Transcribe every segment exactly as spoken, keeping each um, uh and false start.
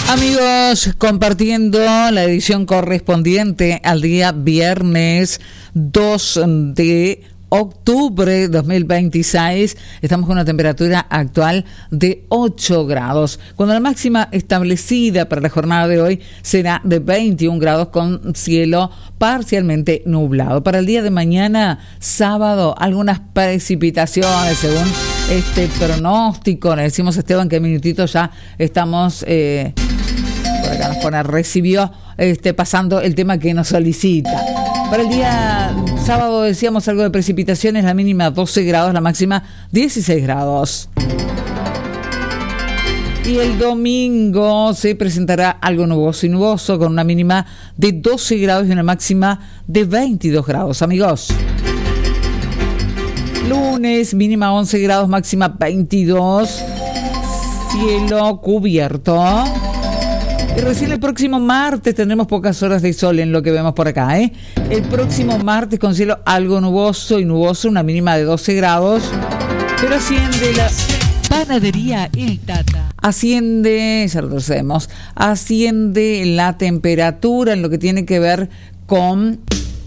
Amigos, compartiendo la edición correspondiente al día viernes dos de octubre dos mil veintiséis, estamos con una temperatura actual de ocho grados, cuando la máxima establecida para la jornada de hoy será de veintiún grados con cielo parcialmente nublado. Para el día de mañana, sábado, algunas precipitaciones según este pronóstico. Le decimos a Esteban que en minutitos ya estamos... Eh, por acá nos pone, recibió este, pasando el tema que nos solicita. Para el día sábado decíamos algo de precipitaciones, la mínima doce grados, la máxima dieciséis grados. Y el domingo se presentará algo nuboso y nuboso con una mínima de doce grados y una máxima de veintidós grados, amigos. Lunes, mínima once grados, máxima veintidós. Cielo cubierto. Y recién el próximo martes tendremos pocas horas de sol en lo que vemos por acá, ¿eh? El próximo martes con cielo algo nuboso y nuboso, una mínima de doce grados. Pero asciende la... Panadería El Tata. Asciende, ya lo conocemos, asciende la temperatura en lo que tiene que ver con...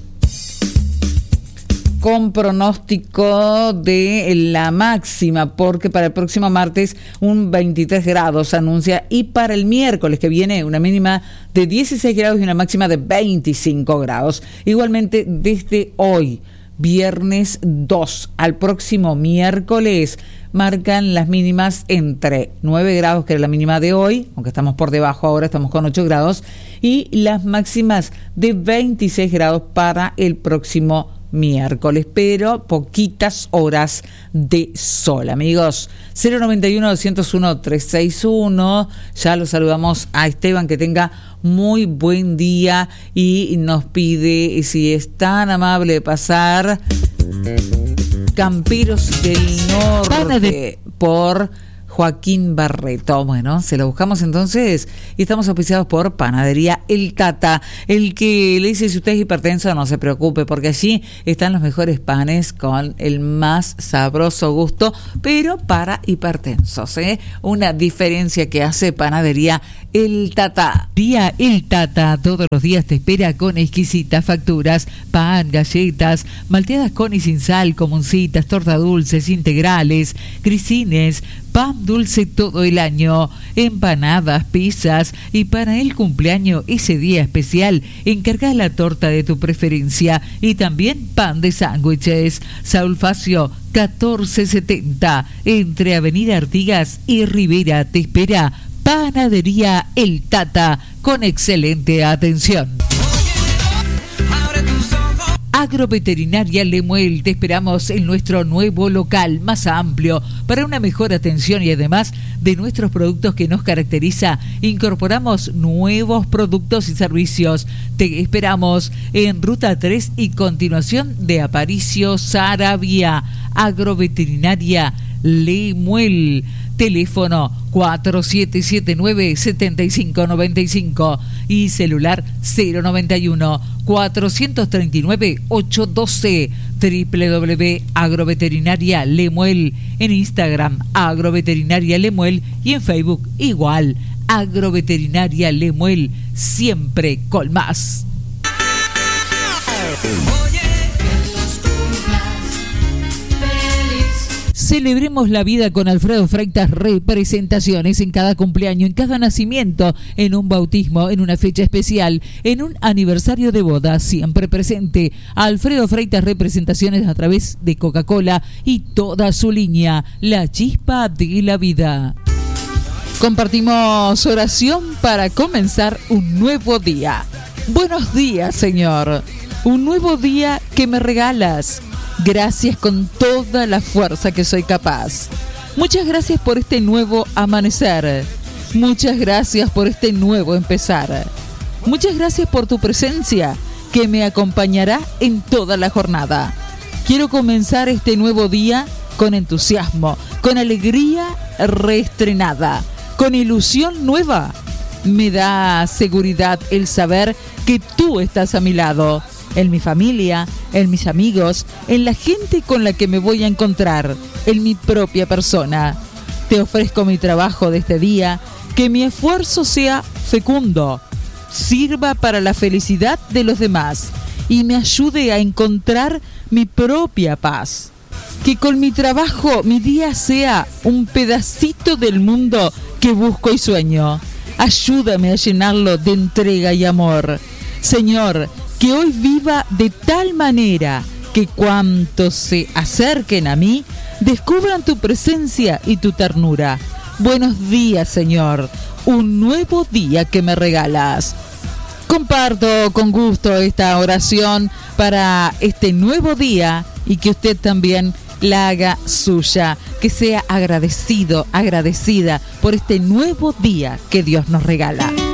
con pronóstico de la máxima, porque para el próximo martes un veintitrés grados se anuncia, y para el miércoles que viene una mínima de dieciséis grados y una máxima de veinticinco grados. Igualmente desde hoy, viernes dos, al próximo miércoles, marcan las mínimas entre nueve grados, que era la mínima de hoy, aunque estamos por debajo ahora, estamos con ocho grados, y las máximas de veintiséis grados para el próximo miércoles, pero poquitas horas de sol, amigos. Cero noventa y uno, doscientos uno, trescientos sesenta y uno. Ya lo saludamos a Esteban, que tenga muy buen día, y nos pide si es tan amable de pasar Camperos del Norte por Joaquín Barreto. Bueno, se lo buscamos entonces, y estamos auspiciados por Panadería El Tata. El que le dice, si usted es hipertenso, no se preocupe, porque allí están los mejores panes con el más sabroso gusto, pero para hipertensos, ¿eh? Una diferencia que hace Panadería El Tata. Día El Tata, todos los días te espera con exquisitas facturas, pan, galletas, malteadas con y sin sal, comuncitas, torta dulces, integrales, grisines, pan dulce todo el año, empanadas, pizzas, y para el cumpleaños, ese día especial, encarga la torta de tu preferencia, y también pan de sándwiches. Saúl Facio catorce setenta, entre Avenida Artigas y Rivera, te espera Panadería El Tata, con excelente atención. Agroveterinaria Lemuel, te esperamos en nuestro nuevo local más amplio para una mejor atención, y además de nuestros productos que nos caracteriza, incorporamos nuevos productos y servicios. Te esperamos en Ruta tres y continuación de Aparicio Saravia. Agroveterinaria Lemuel. Teléfono cuatro siete siete nueve, siete cinco nueve cinco y celular cero noventa y uno, cuatrocientos treinta y nueve, ochocientos doce. doble u doble u doble u punto agroveterinaria Lemuel. En Instagram, Agroveterinaria Lemuel, y en Facebook igual, Agroveterinaria Lemuel, siempre con más. Celebremos la vida con Alfredo Freitas Representaciones. En cada cumpleaños, en cada nacimiento, en un bautismo, en una fecha especial, en un aniversario de boda, siempre presente. Alfredo Freitas Representaciones a través de Coca-Cola y toda su línea, la chispa de la vida. Compartimos oración para comenzar un nuevo día. Buenos días, Señor. Un nuevo día que me regalas. Gracias con toda la fuerza que soy capaz. Muchas gracias por este nuevo amanecer. Muchas gracias por este nuevo empezar. Muchas gracias por tu presencia, que me acompañará en toda la jornada. Quiero comenzar este nuevo día con entusiasmo, con alegría reestrenada, con ilusión nueva. Me da seguridad el saber que tú estás a mi lado, en mi familia, en mis amigos, en la gente con la que me voy a encontrar, en mi propia persona. Te ofrezco mi trabajo de este día, Que mi esfuerzo sea fecundo, sirva para la felicidad de los demás y me ayude a encontrar mi propia paz. Que con mi trabajo mi día sea un pedacito del mundo que busco y sueño. Ayúdame a llenarlo de entrega y amor. Señor, que hoy viva de tal manera que cuantos se acerquen a mí descubran tu presencia y tu ternura. Buenos días, Señor, un nuevo día que me regalas. Comparto con gusto esta oración para este nuevo día y que usted también la haga suya, que sea agradecido, agradecida por este nuevo día que Dios nos regala.